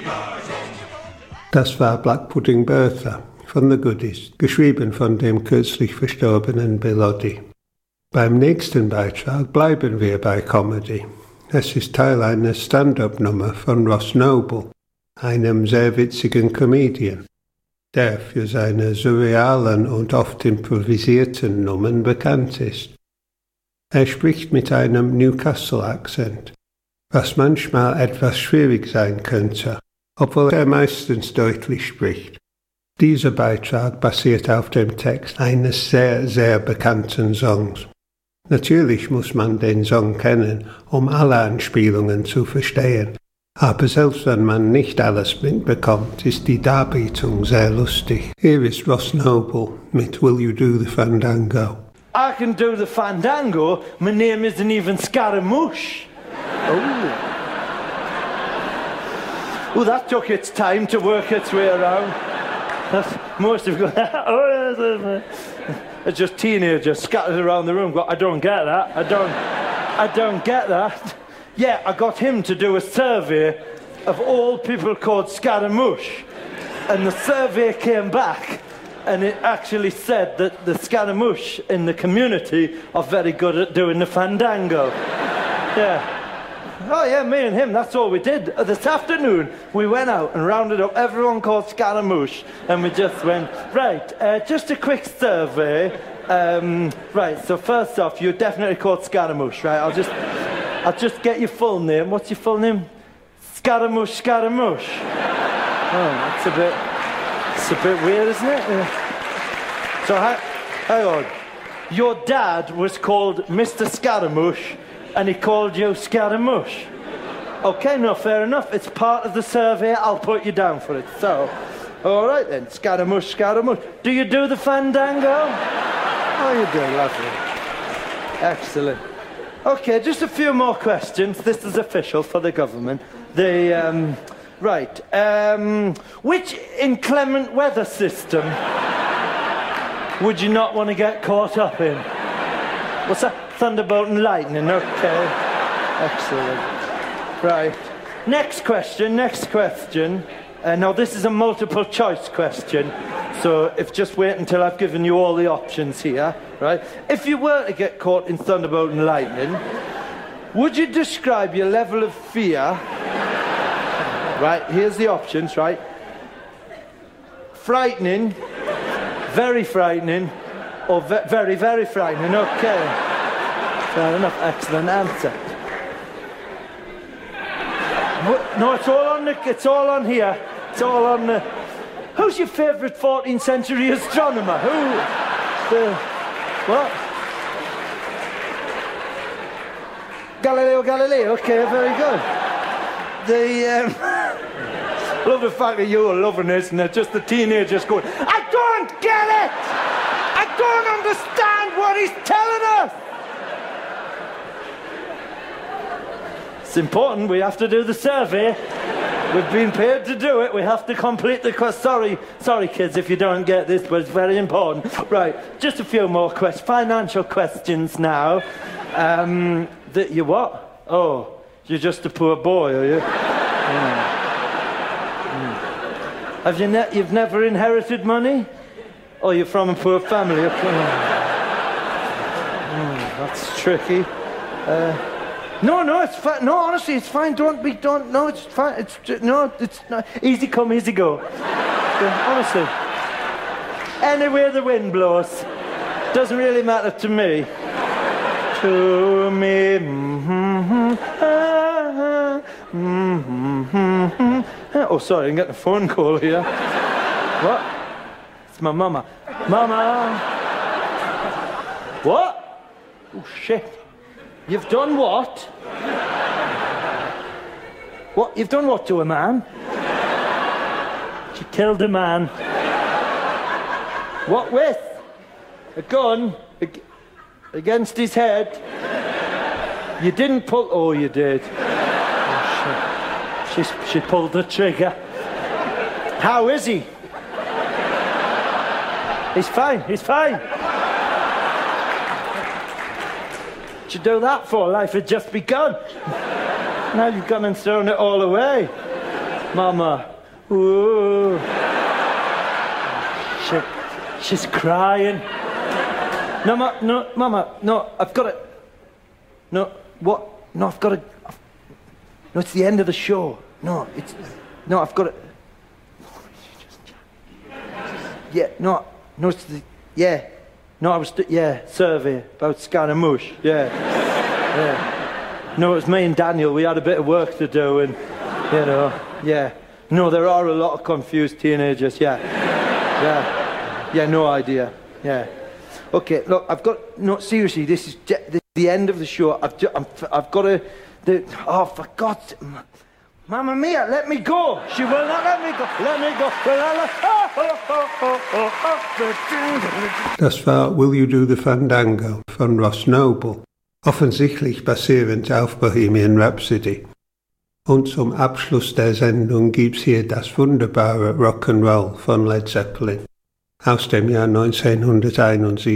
Das war Black Pudding Bertha von The Goodies, geschrieben von dem kürzlich verstorbenen Bill Oddie. Beim nächsten Beitrag bleiben wir bei Comedy. Es ist Teil einer Stand-up-Nummer von Ross Noble, einem sehr witzigen Comedian, der für seine surrealen und oft improvisierten Nummern bekannt ist. Er spricht mit einem Newcastle-Akzent, was manchmal etwas schwierig sein könnte, obwohl er meistens deutlich spricht. Dieser Beitrag basiert auf dem Text eines sehr, sehr bekannten Songs. Natürlich muss man den Song kennen, um alle Anspielungen zu verstehen. Aber selbst wenn man nicht alles mitbekommt, ist die Darbietung sehr lustig. Hier ist Ross Noble mit Will You Do the Fandango? I can do the fandango. My name isn't even Scaramouche. Oh, that took its time to work its way around. Most have gone, it's just teenagers scattered around the room. I don't get that. I don't get that. Yeah, I got him to do a survey of all people called Scaramouche. And the survey came back and it actually said that the Scaramouche in the community are very good at doing the fandango. Yeah. Oh yeah, me and him, that's all we did. This afternoon, we went out and rounded up everyone called Scaramouche, and we just went, right, just a quick survey. Right, so first off, you're definitely called Scaramouche, right? I'll just get your full name. What's your full name? Scaramouche. Oh, it's a bit weird, isn't it? So, hang on. Your dad was called Mr. Scaramouche, and he called you Scaramouche. Okay, no, fair enough. It's part of the survey. I'll put you down for it. So, all right then, Scaramouche. Do you do the fandango? Oh, you do, lovely. Excellent. Okay, just a few more questions. This is official for the government. Right. Which inclement weather system would you not want to get caught up in? What's that? Thunderbolt and lightning, okay. Excellent. Right. Next question. Now, this is a multiple choice question, so just wait until I've given you all the options here, right? If you were to get caught in thunderbolt and lightning, would you describe your level of fear? Right, here's the options, right? Frightening, very frightening, or very, very frightening, okay. Fair enough, excellent answer. No, it's all on here. It's all on the... Who's your favourite 14th century astronomer? What? Galileo Galilei, okay, very good. Love the fact that you're loving this and they're just the teenagers going, I don't get it! I don't understand what he's telling us! It's important, we have to do the survey. We've been paid to do it, we have to complete the question. Sorry kids if you don't get this, but it's very important. Right, just a few more financial questions now. You what? Oh, you're just a poor boy, are you? Have you've never inherited money? Oh, you're from a poor family, okay. That's tricky. No, it's fine. No, honestly, it's fine. No, it's fine. It's not. Easy come, easy go. Honestly. Anywhere the wind blows. Doesn't really matter to me. To me. Oh, sorry, I'm getting a phone call here. What? It's my mama. Mama! What? Oh, shit. You've done what? What? You've done what to a man? She killed a man. What with? A gun? Against his head? You didn't pull... Oh, you did. Oh, shit. She pulled the trigger. How is he? He's fine. What'd you do that for? Life had just begun. Now you've gone and thrown it all away. Mama. Ooh. She's crying. No, Mama, no, I've got to... No, what? No, I've got to... No, it's the end of the show. No, I've got to... Yeah, no, it's the... Yeah. No, I was... survey about Scaramouche. Yeah. No, it was me and Daniel. We had a bit of work to do and, you know, yeah. No, there are a lot of confused teenagers, yeah. Yeah, no idea, yeah. Okay, look, I've got... No, seriously, this is the end of the show. I've got to... Oh, for God's sake... Mamma mia, let me go! She will not let me go! Let me go! Das war Will You Do the Fandango von Ross Noble, offensichtlich basierend auf Bohemian Rhapsody. Und zum Abschluss der Sendung gibt's hier das wunderbare Rock'n'Roll von Led Zeppelin aus dem Jahr 1971.